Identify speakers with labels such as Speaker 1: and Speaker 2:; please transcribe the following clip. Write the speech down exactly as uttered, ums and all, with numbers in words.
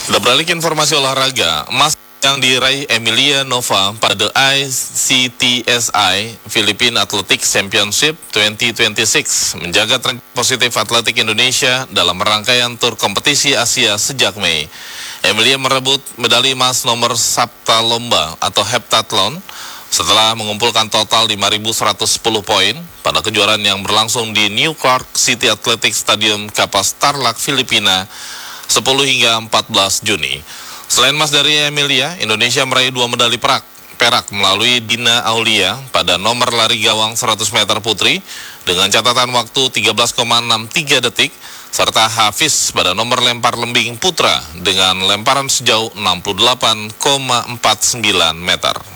Speaker 1: Kita beralih ke informasi olahraga. Emas yang diraih Emilia Nova pada I C T S I Philippine Athletics Championship dua ribu dua puluh enam menjaga tren positif atletik Indonesia dalam rangkaian tur kompetisi Asia sejak Mei. Emilia merebut medali emas nomor Saptalomba atau Heptathlon setelah mengumpulkan total lima ribu seratus sepuluh poin pada kejuaraan yang berlangsung di New Clark City Athletics Stadium Kapas Tarlac, Filipina sepuluh hingga empat belas Juni. Selain emas dari Emilia, Indonesia meraih dua medali perak, perak melalui Dina Aulia pada nomor lari gawang seratus meter putri dengan catatan waktu tiga belas koma enam tiga detik, serta Hafiz pada nomor lempar lembing putra dengan lemparan sejauh enam puluh delapan koma empat sembilan meter.